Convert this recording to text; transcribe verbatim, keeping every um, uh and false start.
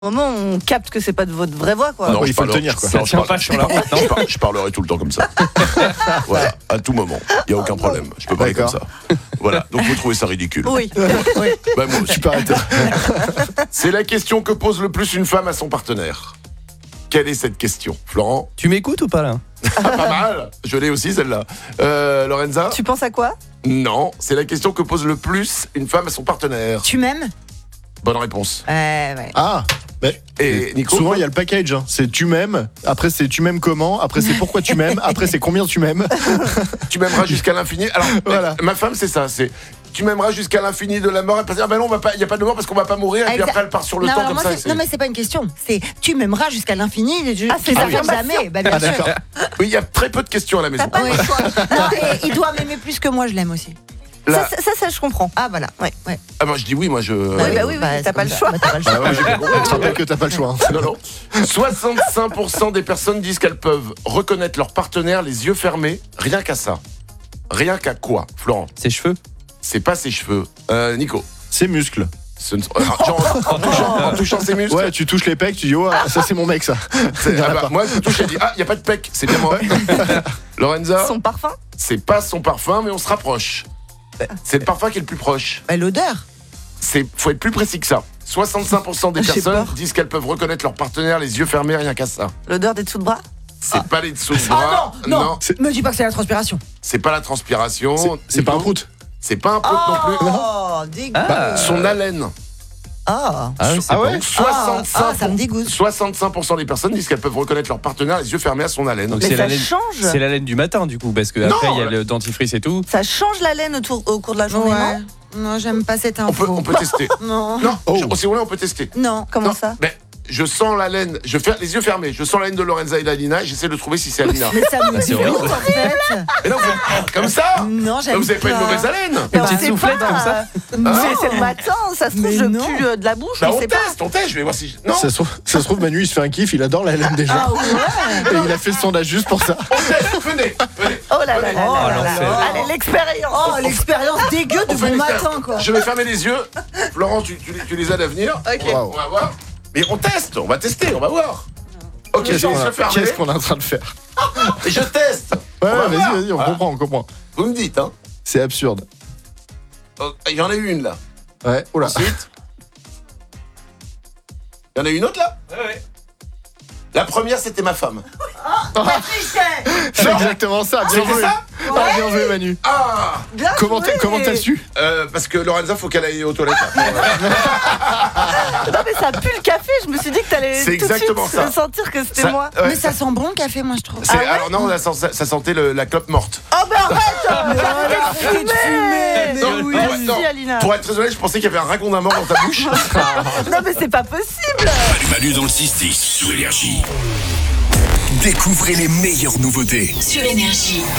Au moment, on capte que c'est pas de votre vraie voix, quoi. Non, Ouais, il il faut faut le tenir, quoi. Non, je, tient parle, pas sur la route, je, parle- je parlerai tout le temps comme ça. Voilà, à tout moment. Il n'y a aucun problème. Je peux parler comme ça. Voilà, donc vous trouvez ça ridicule. Oui. oui. Bah, moi aussi. Tu peux arrêter. C'est la question que pose le plus une femme à son partenaire. Quelle est cette question, Florent? Tu m'écoutes ou pas là? Ah, pas mal. Je l'ai aussi celle-là. Euh, Lorenza? Tu penses à quoi? Non, c'est la question que pose le plus une femme à son partenaire. Tu m'aimes? Bonne réponse. Ouais, ouais. Ah mais Et Nico? souvent il y a le package, hein. C'est tu m'aimes, après c'est tu m'aimes comment, après c'est pourquoi tu m'aimes, après c'est combien tu m'aimes. Tu m'aimeras jusqu'à l'infini. Alors, Voilà. ma femme, c'est ça. C'est tu m'aimeras jusqu'à l'infini de la mort. Elle peut dire, ah ben non, il n'y a pas de mort parce qu'on va pas mourir. Et puis Exact. après, elle part sur le non, temps alors comme moi, ça. c'est- c'est- non mais c'est pas une question, c'est tu m'aimeras jusqu'à l'infini. Je, Ah, c'est ça l'affirmation. jamais. Bah, bien Ah sûr. d'accord. Oui, il y a très peu de questions à la maison. T'as pas Oui. le choix. Non, et il doit m'aimer plus que moi, je l'aime aussi. Là- Ça, ça, ça, ça, je comprends. Ah voilà. Ouais. ouais. Ah, moi, je dis oui, moi, je. Oui, bah oui, oui, Bah, t'as c'est pas comme le ça. choix. Bah, t'as pas le choix. Ah ouais, j'ai bien compris. Je te rappelle que t'as pas le choix. hein. Non, non. soixante-cinq pour cent des personnes disent qu'elles peuvent reconnaître leur partenaire les yeux fermés, rien qu'à ça. Rien qu'à quoi, Florent? Ses cheveux? C'est pas ses cheveux. Euh, Nico? C'est muscle. Ce ne- Ah, genre, en, touchant, en touchant ses muscles? Ouais, tu touches les pecs, tu dis oh ça c'est mon mec ça. C'est- Il y en a ah bah, pas. moi, je touche et dis, ah, il n'y a pas de pec, c'est bien moi. Lorenza? Son parfum? C'est pas son parfum, mais on se rapproche. C'est le parfum qui est le plus proche. Bah, l'odeur. C'est, faut être plus précis que ça. soixante-cinq pour cent des J'ai personnes peur. disent qu'elles peuvent reconnaître leur partenaire les yeux fermés, rien qu'à ça. L'odeur des dessous de bras? C'est pas les dessous de bras. Ah non, non. C'est- Me dis pas que c'est la transpiration. C'est pas la transpiration. C'est- C'est pas un Nico? prout. C'est pas un prout non plus. Oh, dégueu. Ah. Son haleine. Ah. Ah, oui, c'est Ah bon. ouais Donc soixante-cinq Ah, ça me dégoûte. soixante-cinq pour cent des personnes disent qu'elles peuvent reconnaître leur partenaire les yeux fermés à son haleine. Donc Mais c'est ça la laine. change. C'est la laine du matin du coup, parce que Non, après il y a la- le dentifrice et tout. Ça change la laine autour, au cours de la journée, Ouais. non? Non, j'aime pas cette On info. peut, on peut tester. Non. Non, Oh. je- si vous voulez, on peut tester. Non. Comment Non, ça? ben, je sens la laine, je fais les yeux fermés, je sens la laine de Lorenza et d'Alina et j'essaie de trouver si c'est Alina. Mais ça me c'est dégoûte horrible. en fait. Et là, vous faites comme ça. Non, Là, j'aime vous avez pas une mauvaise haleine. Une On petite sait soufflette pas, comme ça. euh, Non. C'est c'est le matin, ça se trouve, Mais je non. pue euh, de la bouche, Bah, je on sais pas. teste, on teste, je vais voir si. je- Non, Ça se trouve, ça se trouve Manu il se fait un kiff, il adore la laine déjà. Ah ouais. Et il a fait le sondage juste pour ça. on teste, venez, venez. Oh là là là Oh, là là là. l'enfer. Allez, l'expérience. Oh, l'expérience dégueu de On fait bon une matin expérience. quoi. Je vais fermer les yeux. Florent, tu, tu, tu les as d'avenir. Ok. Waouh. On va voir. Mais on teste, on va tester, on va voir. Ok, j'ai Qu'est-ce les qu'on yeux a- fermés. qu'est-ce qu'on est en train de faire? Et je teste. Ouais, On va ouais, voir. vas-y, vas-y, on Voilà. comprend, on comprend. Vous me dites, hein. C'est absurde. Oh, il y en a eu une là. Ouais, oula. Ensuite. Il y en a eu une autre là. La première, c'était ma femme. C'est exactement ça, bien C'était joué. ça Ah, bien joué Manu. Ah Bien Comment t'as joué. comment t'as su? euh, Parce que Lorenza, faut qu'elle aille aux toilettes. là. Non mais ça pue le café, je me suis dit que t'allais C'est tout de exactement suite ça. sentir que c'était Ça- moi. ouais, Mais ça sent bon le café, moi je trouve. c'est- Ah ouais alors non, là, ça, ça sentait le- la clope morte. Oh bah arrête. arrête de fumer, mais Non, oui. ouais, Merci non. Alina. Pour être très honnête, je pensais qu'il y avait un ragondin mort dans ta bouche. Non mais c'est pas possible. Manu dans le six dix sur Énergie. Découvrez les meilleures nouveautés. Sur Énergie.